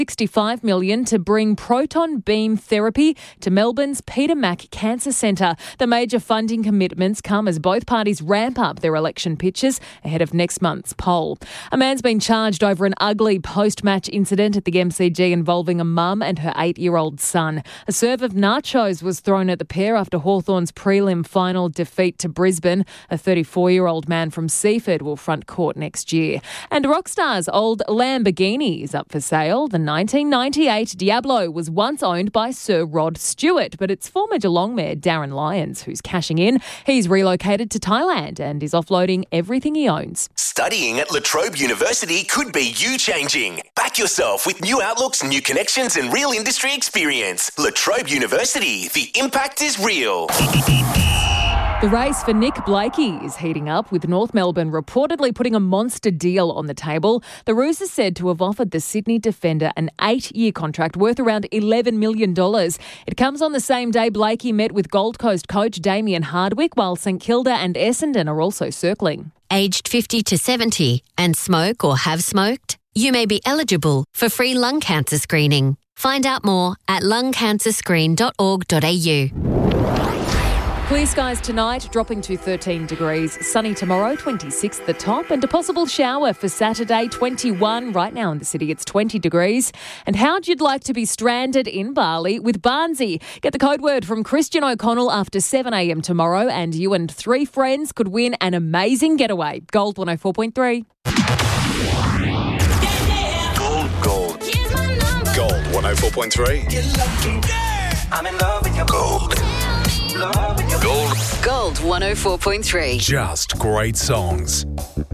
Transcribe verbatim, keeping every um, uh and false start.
sixty-five million dollars to bring proton beam therapy to Melbourne's Peter Mac Cancer Centre. The major funding commitments come as both parties ramp up their election pitches ahead of next month's poll. A man's been charged over an ugly post-match incident at the M C G involving a mum and her eight-year-old son. A serve of nachos was thrown at the pair after Hawthorn's prelim final defeat to Brisbane. A thirty-four-year-old man from Seaford will front court next year. And Rockstar's old Lamborghini is up for sale. The nineteen ninety-eight Diablo was once owned by Sir Rod Stewart, but it's former Geelong Mayor Darren Lyons who's cashing in. He's relocated to Thailand and is offloading everything he owns. Studying at La Trobe University could be you-changing. Back yourself with new outlooks, new connections and real industry experience. La Trobe University, the impact is real. The race for Nick Blakey is heating up, with North Melbourne reportedly putting a monster deal on the table. The Roos is said to have offered the Sydney defender an eight-year contract worth around eleven million dollars. It comes on the same day Blakey met with Gold Coast coach Damien Hardwick, while St Kilda and Essendon are also circling. Aged fifty to seventy and smoke or have smoked? You may be eligible for free lung cancer screening. Find out more at lung cancer screen dot org dot a u. Clear skies tonight, dropping to thirteen degrees. Sunny tomorrow, twenty-six the top. And a possible shower for Saturday, twenty-one. Right now in the city, it's twenty degrees. And how'd you like to be stranded in Bali with Barnsey? Get the code word from Christian O'Connell after seven a.m. tomorrow, and you and three friends could win an amazing getaway. Gold one oh four point three. Gold, gold. Gold one oh four point three. I'm in love with your gold. Gold. Gold one oh four point three. Just great songs.